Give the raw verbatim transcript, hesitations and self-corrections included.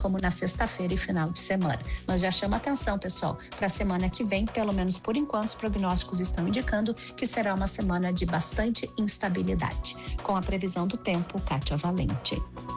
como na sexta-feira e final de semana. Mas já chama atenção, pessoal, para a semana que vem, pelo menos por enquanto, os prognósticos estão indicando que será uma semana de bastante instabilidade. Com a previsão do tempo, Kátia Valente.